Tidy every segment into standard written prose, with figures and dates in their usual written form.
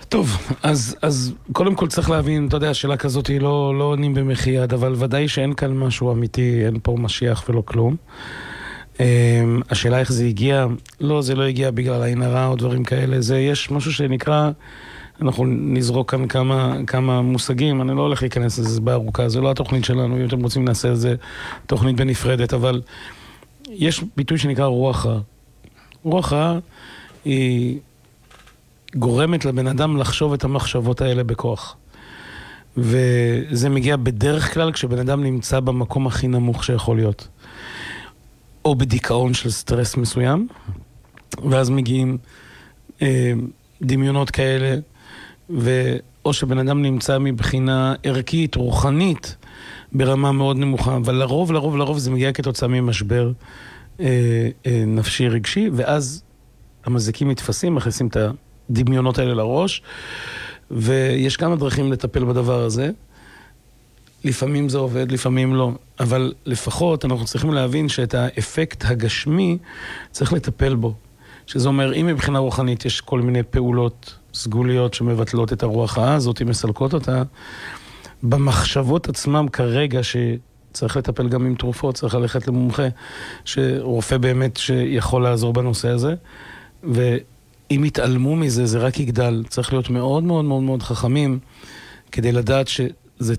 טוב, אז קודם כל צריך להבין, אתה יודע, השאלה כזאת היא לא עונים במחי יד, אבל ודאי שאין כאן משהו אמיתי, אין פה משיח ולא כלום. השאלה איך זה הגיע, לא, זה לא הגיע בגלל עין הרע או דברים כאלה, יש משהו שנקרא, אנחנו נזרוק כאן כמה מושגים, אני לא הולך להיכנס לזה בארוכה, זה לא התוכנית שלנו, אם אתם רוצים נעשה איזה תוכנית בנפרדת, אבל יש ביטוי שנקרא רוח רע. רוח רע היא גורמת לבן אדם לחשוב את המחשבות האלה בכוח. וזה מגיע בדרך כלל כשבן אדם נמצא במקום הכי נמוך שיכול להיות. או בדיכאון של סטרס מסוים, ואז מגיעים דמיונות כאלה, או שבן אדם נמצא מבחינה ערכית, רוחנית, ברמה מאוד נמוכה, אבל לרוב זה מגיע כתוצאה ממשבר נפשי רגשי, ואז המזיקים מתפסים, מכניסים את הדמיונות האלה לראש, ויש כמה דרכים לטפל בדבר הזה. לפעמים זה עובד, לפעמים לא. אבל לפחות אנחנו צריכים להבין שאת האפקט הגשמי צריך לטפל בו. שזה אומר, אם מבחינה רוחנית יש כל מיני פעולות סגוליות שמבטלות את הרוח הזאת, אם מסלקות אותה, במחשבות עצמם כרגע שצריך לטפל גם עם תרופות, צריך ללכת למומחה, שרופא באמת שיכול לעזור בנושא הזה, ואם יתעלמו מזה, זה רק יגדל. צריך להיות מאוד מאוד מאוד מאוד חכמים, כדי לדעת שזה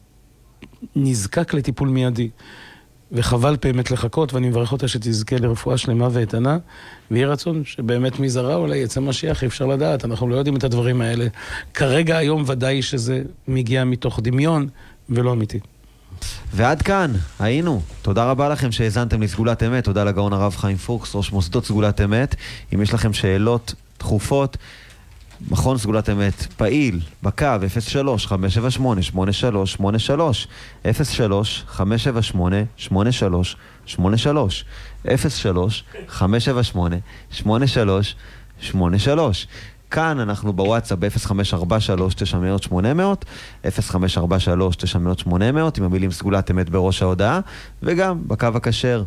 נזקק לטיפול מיידי. וחבל באמת לחכות, ואני מברך אותה שתזכה לרפואה שלמה ואיתנה, ויהיה רצון שבאמת מזרע אולי יצא משיח, אי אפשר לדעת, אנחנו לא יודעים את הדברים האלה. כרגע היום ודאי שזה מגיע מתוך דמיון ולא אמיתי. ועד כאן, היינו. תודה רבה לכם שהאזנתם לסגולת אמת, תודה לגאון הרב חיים פוקס, ראש מוסדות סגולת אמת. אם יש לכם שאלות דחופות, מכון סגולת אמת פעיל בקו 03-578-8383 03-578-8383 03-578-8383 כאן אנחנו בוואטסאפ ב-0543-900-800 0543-900-800 עם המילים סגולת אמת בראש ההודעה, וגם בקו הכשר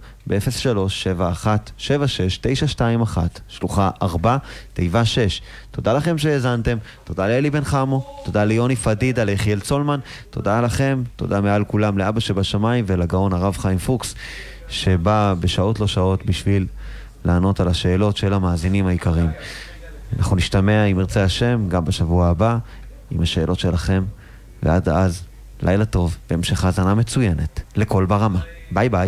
ב-03-71-76-921 שלוחה 4 תיבה 6. תודה לכם שהאזנתם, תודה לאלי בן חמו, תודה ליוני פדידה, ליחיאל צולמן, תודה לכם, תודה מעל כולם לאבא שבשמיים ולגאון הרב חיים פוקס שבא בשעות לא שעות בשביל לענות על השאלות של המאזינים העיקריים. אנחנו נשתמע עם ירצה השם גם בשבוע הבא עם השאלות שלכם, ועד אז לילה טוב והמשך האזנה מצוינת לכל ברמה. ביי ביי.